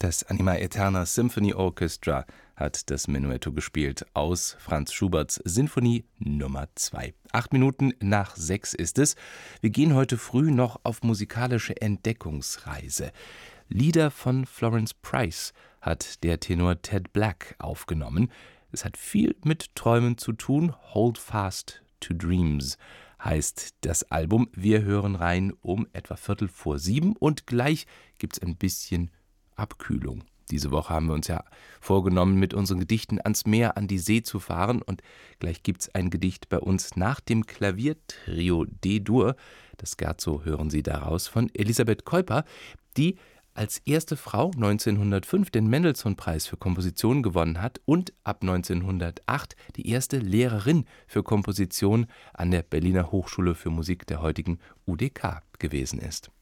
Das Anima Aeterna Symphony Orchestra hat das Menuetto gespielt aus Franz Schuberts Sinfonie Nummer 2. 6:08 ist es. Wir gehen heute früh noch auf musikalische Entdeckungsreise. Lieder von Florence Price hat der Tenor Ted Black aufgenommen. Es hat viel mit Träumen zu tun. Hold Fast to Dreams heißt das Album. Wir hören rein um etwa 6:15 und gleich gibt's ein bisschen Abkühlung. Diese Woche haben wir uns ja vorgenommen, mit unseren Gedichten ans Meer, an die See zu fahren. Und gleich gibt's ein Gedicht bei uns nach dem Klaviertrio D-Dur. Das Scherzo hören Sie daraus von Elisabeth Kuiper, die als erste Frau 1905 den Mendelssohn-Preis für Komposition gewonnen hat und ab 1908 die erste Lehrerin für Komposition an der Berliner Hochschule für Musik der heutigen UDK gewesen ist.